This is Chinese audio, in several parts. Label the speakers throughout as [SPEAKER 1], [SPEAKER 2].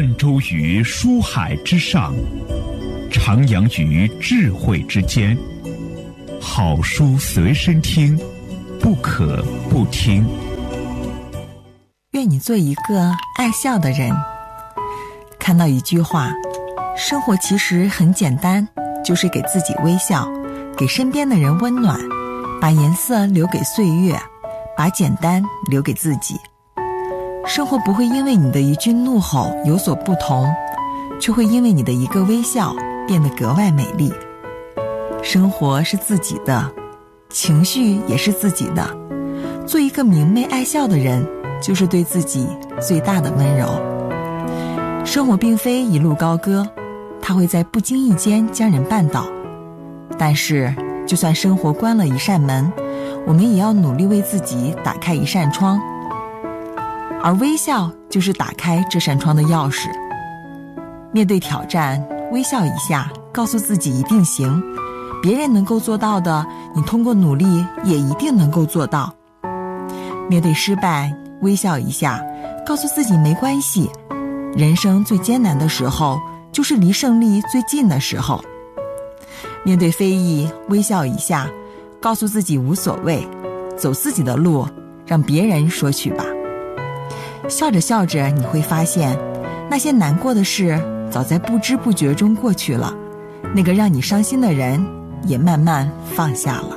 [SPEAKER 1] 泛舟于书海之上，徜徉于智慧之间。好书随身听，不可不听。
[SPEAKER 2] 愿你做一个爱笑的人。看到一句话，生活其实很简单，就是给自己微笑，给身边的人温暖，把颜色留给岁月，把简单留给自己。生活不会因为你的一句怒吼有所不同，却会因为你的一个微笑变得格外美丽。生活是自己的，情绪也是自己的。做一个明媚爱笑的人，就是对自己最大的温柔。生活并非一路高歌，它会在不经意间将人绊倒。但是，就算生活关了一扇门，我们也要努力为自己打开一扇窗。而微笑就是打开这扇窗的钥匙。面对挑战，微笑一下，告诉自己一定行。别人能够做到的，你通过努力也一定能够做到。面对失败，微笑一下，告诉自己没关系。人生最艰难的时候，就是离胜利最近的时候。面对非议，微笑一下，告诉自己无所谓，走自己的路，让别人说去吧。笑着笑着，你会发现，那些难过的事早在不知不觉中过去了，那个让你伤心的人也慢慢放下了。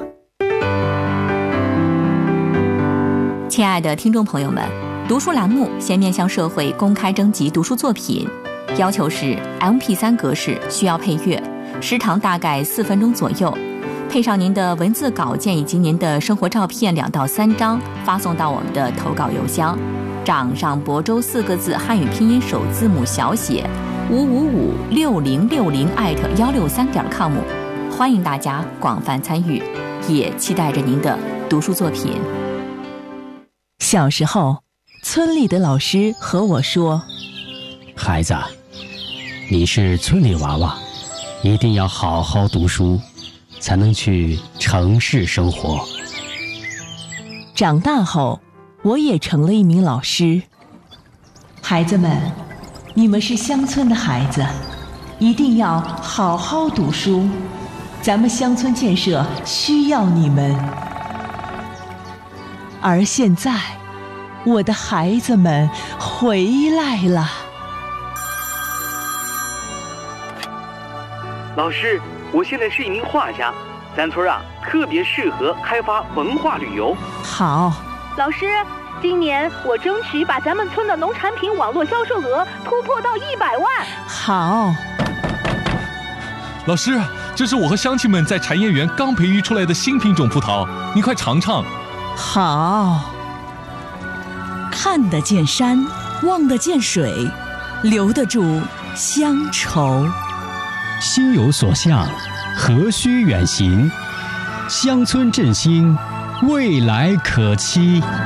[SPEAKER 3] 亲爱的听众朋友们，读书栏目现面向社会公开征集读书作品，要求是 MP3 格式，需要配乐，时长大概4分钟左右，配上您的文字稿件以及您的生活照片2到3张，发送到我们的投稿邮箱掌上亳州4个字汉语拼音首字母小写5556060@163.com， 欢迎大家广泛参与，也期待着您的读书作品。
[SPEAKER 4] 小时候，村里的老师和我说：
[SPEAKER 5] 孩子，你是村里娃娃，一定要好好读书，才能去城市生活。
[SPEAKER 4] 长大后，我也成了一名老师。孩子们，你们是乡村的孩子，一定要好好读书，咱们乡村建设需要你们。而现在，我的孩子们回来了。
[SPEAKER 6] 老师，我现在是一名画家，咱村特别适合开发文化旅游。
[SPEAKER 4] 好。
[SPEAKER 7] 老师，今年我争取把咱们村的农产品网络销售额突破到100万。
[SPEAKER 4] 好。
[SPEAKER 8] 老师，这是我和乡亲们在产业园刚培育出来的新品种葡萄，你快尝尝。
[SPEAKER 4] 好。
[SPEAKER 9] 看得见山，望得见水，留得住乡愁。
[SPEAKER 5] 心有所向，何须远行？乡村振兴，未来可期。